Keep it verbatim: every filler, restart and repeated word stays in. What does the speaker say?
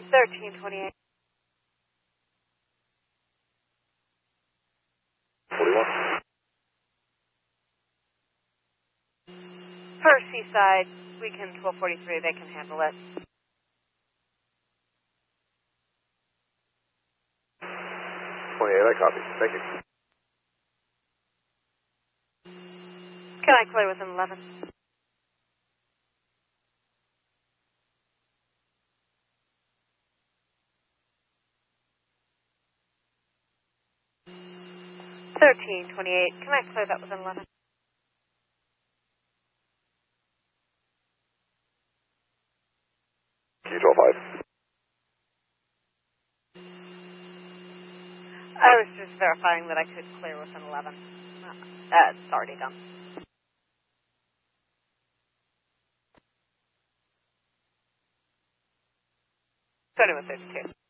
thirteen twenty-eight. forty-one. For Seaside, weekend twelve forty-three, they can handle it. twenty-eight, I copy. Thank you. Can I clear within eleven? thirteen twenty-eight, can I clear that within eleven? Q twelve five. I was just verifying that I could clear within eleven. Uh, it's already done. twenty-one thirty-two.